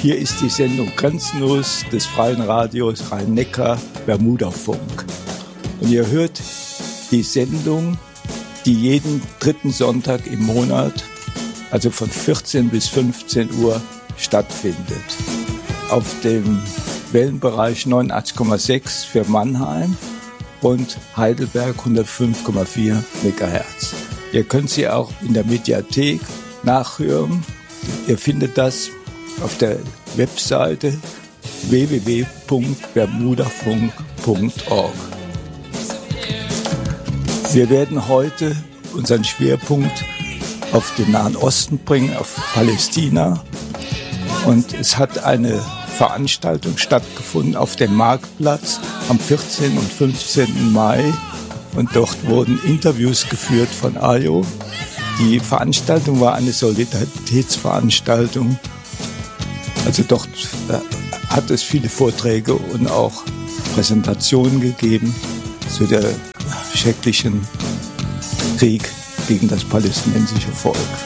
Hier ist die Sendung Grenzenlos des Freien Radios Rhein-Neckar Bermudafunk. Und ihr hört die Sendung, die jeden dritten Sonntag im Monat, also von 14 bis 15 Uhr, stattfindet. Auf dem Wellenbereich 89,6 für Mannheim und Heidelberg 105,4 MHz. Ihr könnt sie auch in der Mediathek nachhören. Ihr findet das auf der Webseite www.bermudafunk.org. Wir werden heute unseren Schwerpunkt auf den Nahen Osten bringen, auf Palästina. Und es hat eine Veranstaltung stattgefunden auf dem Marktplatz am 14. und 15. Mai. Und dort wurden Interviews geführt von AYO. Die Veranstaltung war eine Solidaritätsveranstaltung. Also dort hat es viele Vorträge und auch Präsentationen gegeben zu der schrecklichen Krieg gegen das palästinensische Volk.